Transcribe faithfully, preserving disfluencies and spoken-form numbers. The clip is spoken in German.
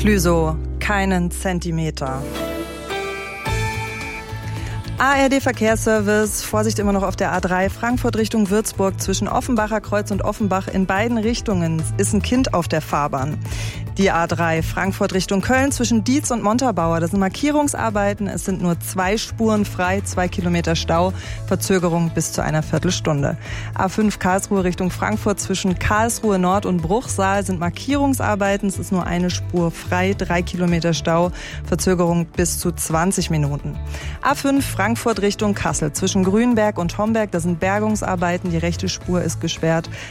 Clüsow, keinen Zentimeter. A R D Verkehrsservice, Vorsicht immer noch auf der A drei, Frankfurt Richtung Würzburg, zwischen Offenbacher Kreuz und Offenbach in beiden Richtungen ist ein Kind auf der Fahrbahn. Die A drei, Frankfurt Richtung Köln, zwischen Dietz und Montabaur, das sind Markierungsarbeiten, es sind nur zwei Spuren frei, zwei Kilometer Stau, Verzögerung bis zu einer Viertelstunde. A fünf, Karlsruhe Richtung Frankfurt, zwischen Karlsruhe Nord und Bruchsal sind Markierungsarbeiten, es ist nur eine Spur frei, drei Kilometer Stau, Verzögerung bis zu zwanzig Minuten. A fünf, Frankfurt Richtung Kassel, zwischen Grünberg und Homberg, das sind Bergungsarbeiten, die rechte Spur ist gesperrt,